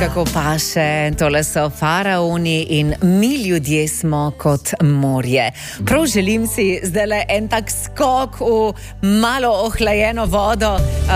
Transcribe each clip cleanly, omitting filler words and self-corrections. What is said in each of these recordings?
Kako paše, tole so faraoni in mi ljudje smo kot morje. Prav želim si zdaj en tak skok v malo ohlajeno vodo,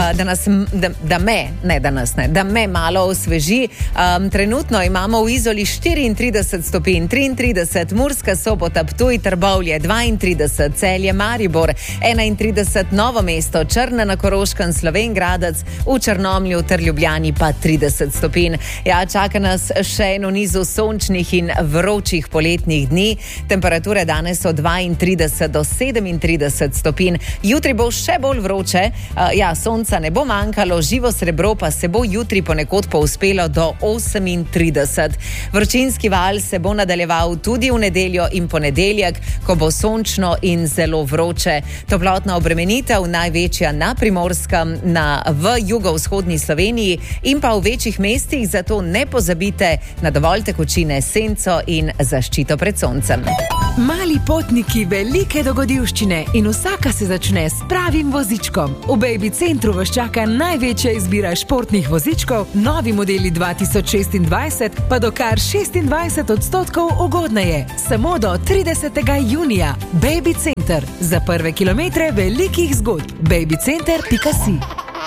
da me malo osveži. Trenutno imamo v Izoli 34 stopinj, 33, Murska Sobota, Ptuj, Trbovlje, 32, Celje, Maribor, 31, Novo mesto, Črna na Koroškem, Slovenj Gradec, v Črnomlju ter Ljubljani pa 30 stopinj. Ja, čaka nas še eno nizu sončnih in vročih poletnih dni. Temperature danes so 32 do 37 stopinj. Jutri bo še bolj vroče. Sonca ne bo manjkalo, živo srebro pa se bo jutri ponekod povzpelo do 38. Vročinski val se bo nadaljeval tudi v nedeljo in ponedeljek, ko bo sončno in zelo vroče. Toplotna obremenitev največja na Primorskem, v jugovzhodni Sloveniji in pa v večjih mestih, zato ne pozabite na dovolj tekočine, senco in zaščito pred soncem. Mali potniki, velike dogodivščine in vsaka se začne s pravim vozičkom. V Baby Centru vas čaka največja izbira športnih vozičkov, novi modeli 2026 pa do kar 26% ugodneje. Samo do 30. junija. Baby Center. Za prve kilometre velikih zgodb. babycenter.si.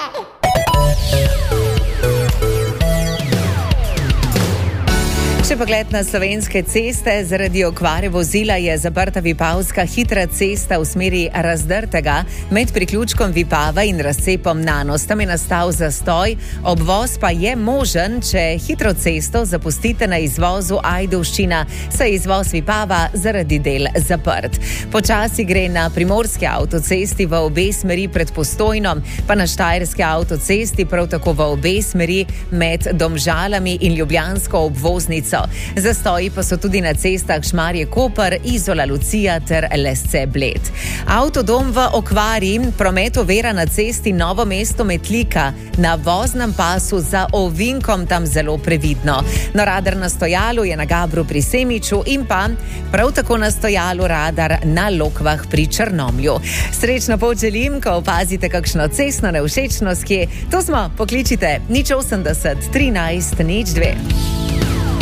Še pogled na slovenske ceste. Zaradi okvare vozila je zaprta Vipavska hitra cesta v smeri Razdrtega med priključkom Vipava in razcepom Nanos. Tam je nastal zastoj, obvoz pa je možen, če hitro cesto zapustite na izvozu Ajdovščina, saj je izvoz Vipava zaradi del zaprt. Počasi gre na primorski avtocesti v obe smeri pred Postojno, pa na štajerski avtocesti prav tako v obe smeri med Domžalami in ljubljansko obvoznico. Zastoji pa so tudi na cestah Šmarje-Koper, Izola-Lucija ter Lesce-Bled. Avtodom v okvari, promet ovira na cesti Novo Mesto-Metlika, na voznem pasu za ovinkom tam zelo previdno. No, radar na stojalu je na Gabru pri Semiču in pa prav tako na stojalu radar na Lokvah pri Črnomlju. Srečno pot želim, ko opazite kakšno cestno nevšečnost, kje to smo, pokličite 080 13 02.